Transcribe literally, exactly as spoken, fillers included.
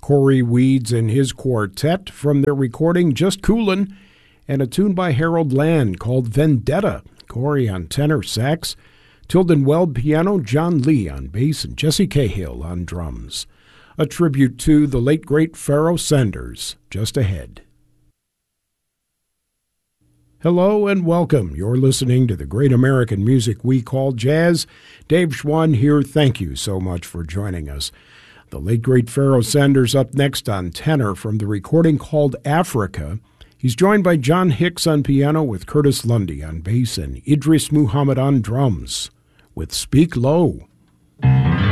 Corey Weeds and his quartet from their recording Just Coolin', and a tune by Harold Land called Vendetta. Corey on tenor sax, Tilden Weld piano, John Lee on bass, and Jesse Cahill on drums. A tribute to the late great Pharoah Sanders, just ahead. Hello and welcome. You're listening to the great American music we call jazz. Dave Schwann here. Thank you so much for joining us. The late great Pharoah Sanders up next on tenor from the recording called Africa. He's joined by John Hicks on piano with Curtis Lundy on bass and Idris Muhammad on drums with Speak Low.